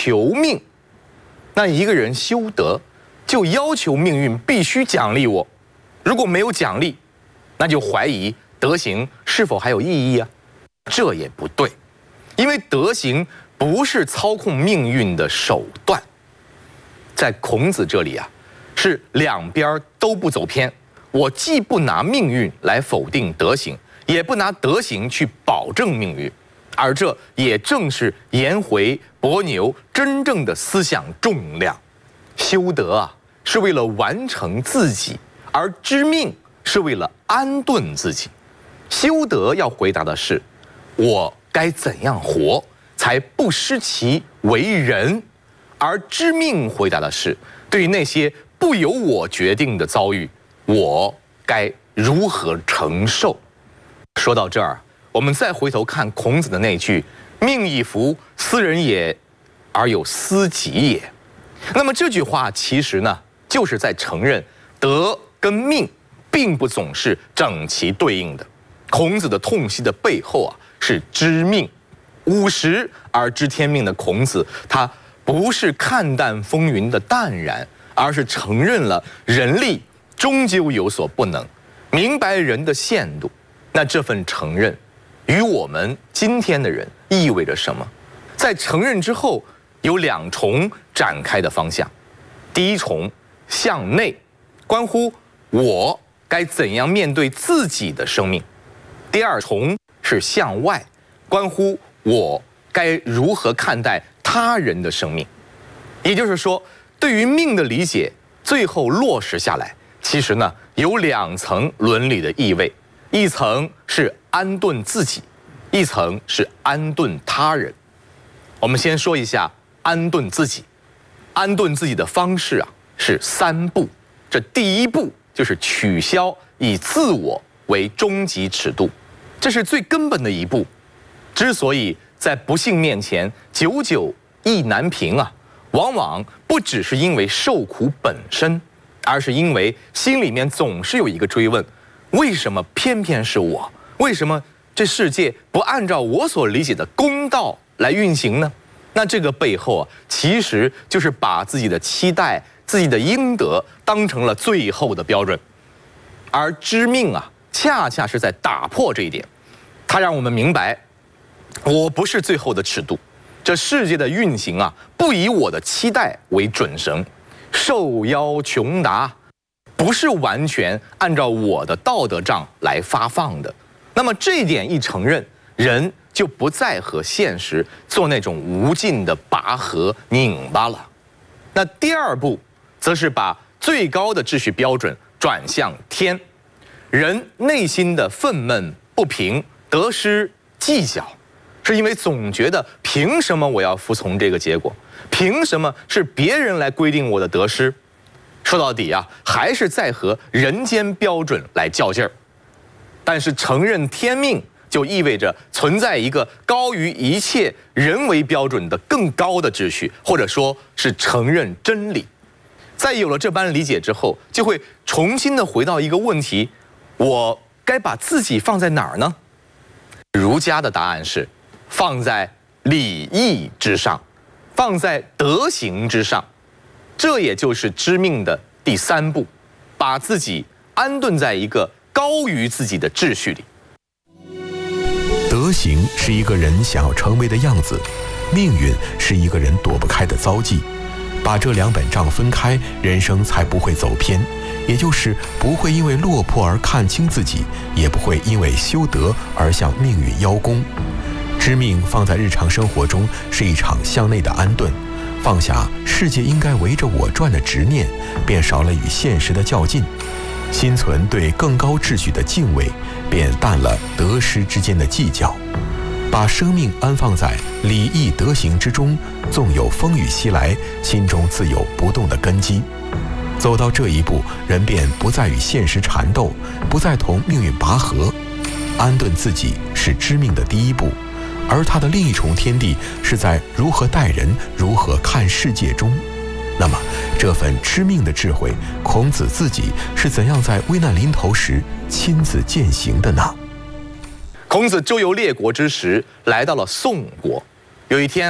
求命。那一个人修德，就要求命运必须奖励我，如果没有奖励，那就怀疑德行是否还有意义啊？这也不对，因为德行不是操控命运的手段。在孔子这里啊，是两边都不走偏，我既不拿命运来否定德行，也不拿德行去保证命运，而这也正是颜回、伯牛真正的思想重量。修德啊，是为了完成自己，而知命是为了安顿自己。修德要回答的是，我该怎样活才不失其为人，而知命回答的是，对于那些不由我决定的遭遇，我该如何承受。说到这儿，我们再回头看孔子的那句“命以服斯人也，而有斯己也”。那么这句话其实呢，就是在承认德跟命并不总是整齐对应的。孔子的痛惜的背后啊，是知命。50而知天命的孔子，他不是看淡风云的淡然，而是承认了人力终究有所不能，明白人的限度。那这份承认与我们今天的人意味着什么？在承认之后，有2重展开的方向。第一重向内，关乎我该怎样面对自己的生命；第2重是向外，关乎我该如何看待他人的生命。也就是说，对于命的理解，最后落实下来，其实呢有2层伦理的意味，一层是安顿自己，一层是安顿他人。我们先说一下安顿自己。安顿自己的方式啊是3步。这第一步就是取消以自我为终极尺度，这是最根本的一步。之所以在不幸面前久久意难平啊，往往不只是因为受苦本身，而是因为心里面总是有一个追问：为什么偏偏是我？为什么这世界不按照我所理解的公道来运行呢？那这个背后啊，其实就是把自己的期待、自己的应得当成了最后的标准。而知命啊，恰恰是在打破这一点，它让我们明白，我不是最后的尺度，这世界的运行啊，不以我的期待为准绳，受邀穷达，不是完全按照我的道德账来发放的。那么这一点一承认，人就不再和现实做那种无尽的拔河拧巴了。那第2步，则是把最高的秩序标准转向天。人内心的愤懑不平、得失计较，是因为总觉得凭什么我要服从这个结果？凭什么是别人来规定我的得失？说到底啊，还是在和人间标准来较劲儿。但是承认天命，就意味着存在一个高于一切人为标准的更高的秩序，或者说是承认真理。在有了这般理解之后，就会重新的回到一个问题：我该把自己放在哪儿呢？儒家的答案是放在礼义之上，放在德行之上。这也就是知命的第3步，把自己安顿在一个高于自己的秩序里。 德行是一个人想要成为的样子，命运是一个人躲不开的遭际。把这2本账分开，人生才不会走偏，也就是不会因为落魄而看清自己，也不会因为修德而向命运邀功。知命放在日常生活中是一场向内的安顿，放下世界应该围着我转的执念，便少了与现实的较劲，心存对更高秩序的敬畏，便淡了得失之间的计较。把生命安放在礼义德行之中，纵有风雨袭来，心中自有不动的根基。走到这一步，人便不再与现实缠斗，不再同命运拔河。安顿自己是知命的第1步，而它的另一重天地是在如何待人、如何看世界中。那么这份知命的智慧，孔子自己是怎样在危难临头时亲自践行的呢？ 孔子周游列国之时，来到了宋国。有一天啊，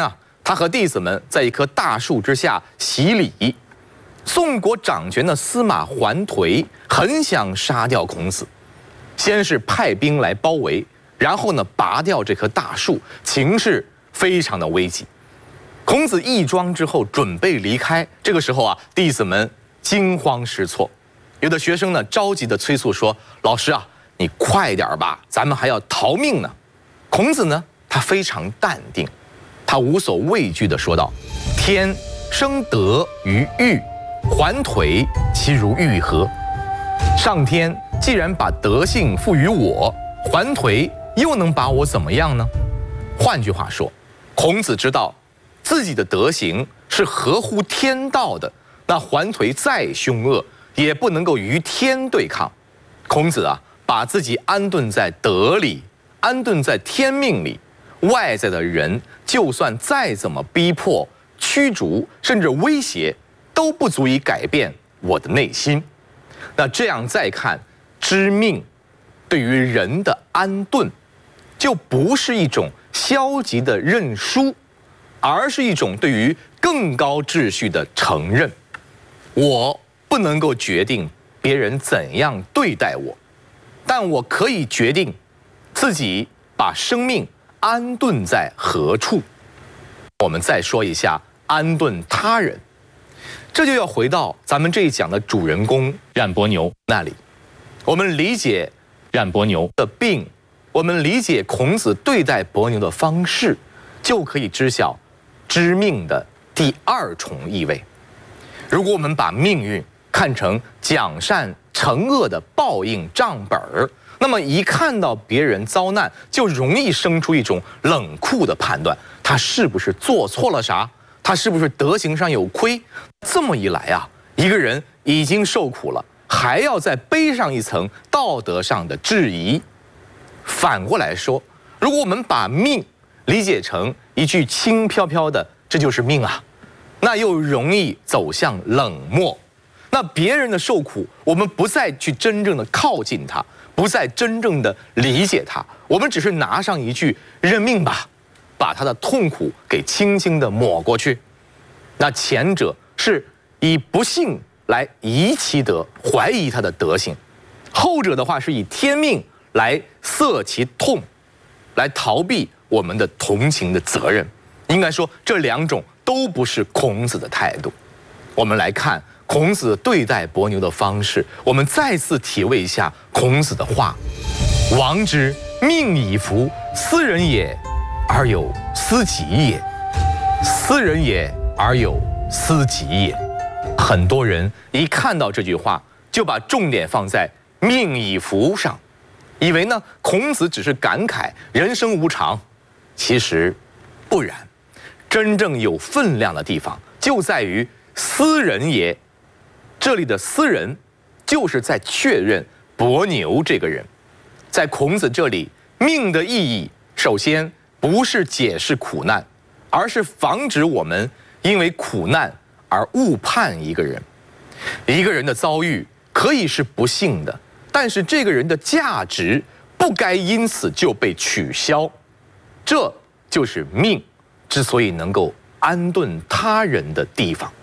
他和弟子们在一棵大树之下洗礼。宋国掌权的司马桓颓很想杀掉孔子，先是派兵来包围，然后呢拔掉这棵大树，情势非常的危急。孔子义庄之后准备离开，这个时候啊，弟子们惊慌失措，有的学生呢着急地催促说：“老师啊，你快点吧，咱们还要逃命呢。”孔子呢，他非常淡定，他无所畏惧地说道：“天生德于玉，桓颓其如玉何？上天既然把德性赋予我，桓颓又能把我怎么样呢？”换句话说，孔子知道自己的德行是合乎天道的，那桓颓再凶恶也不能够与天对抗。孔子啊，把自己安顿在德里，安顿在天命里，外在的人就算再怎么逼迫、驱逐，甚至威胁，都不足以改变我的内心。那这样再看，知命对于人的安顿，就不是一种消极的认输，而是一种对于更高秩序的承认。我不能够决定别人怎样对待我，但我可以决定自己把生命安顿在何处。我们再说一下安顿他人，这就要回到咱们这一讲的主人公冉伯牛那里。我们理解冉伯牛的病，我们理解孔子对待伯牛的方式，就可以知晓知命的第二重意味。如果我们把命运看成奖善惩恶的报应账本儿，那么一看到别人遭难，就容易生出一种冷酷的判断，他是不是做错了啥？他是不是德行上有亏？这么一来啊，一个人已经受苦了，还要再背上一层道德上的质疑。反过来说，如果我们把命理解成一句轻飘飘的“这就是命啊”，那又容易走向冷漠。那别人的受苦，我们不再去真正的靠近他，不再真正的理解他，我们只是拿上一句“认命吧”，把他的痛苦给轻轻的抹过去。那前者是以不幸来疑其德，怀疑他的德行；后者的话是以天命来塞其痛，来逃避我们的同情的责任。应该说，这两种都不是孔子的态度。我们来看孔子对待伯牛的方式，我们再次体味一下孔子的话：“王之命以服，斯人也，而有斯己也；斯人也，而有斯己也。”很多人一看到这句话，就把重点放在“命以服”上，以为呢孔子只是感慨人生无常。其实不然，真正有分量的地方就在于“斯人也”。这里的“斯人”就是在确认伯牛这个人。在孔子这里，命的意义首先不是解释苦难，而是防止我们因为苦难而误判一个人。一个人的遭遇可以是不幸的，但是这个人的价值不该因此就被取消。这就是命之所以能够安顿他人的地方。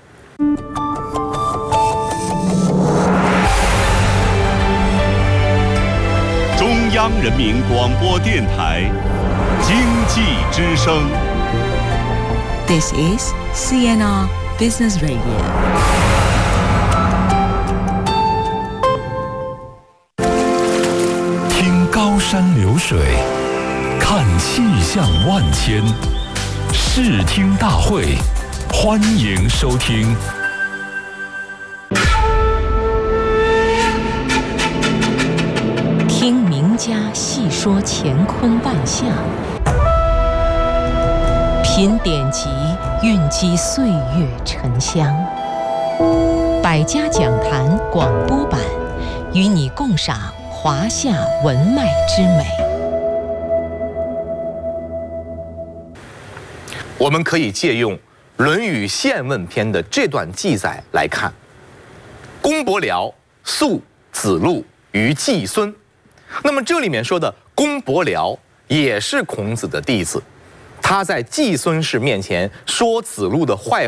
中央人民广播电台经济之声。 This is CNR Business Radio. 听高山流水，看气象万千，视听大会，欢迎收听。 听名家细说乾坤万象，品典籍，蕴积岁月沉香。百家讲坛广播版，与你共赏华夏文脉之美。 我们可以借用《论语宪问篇》的这段记载来看：公伯僚诉子路于季孙。那么这里面说的公伯僚也是孔子的弟子， 他在季孙氏面前说子路的坏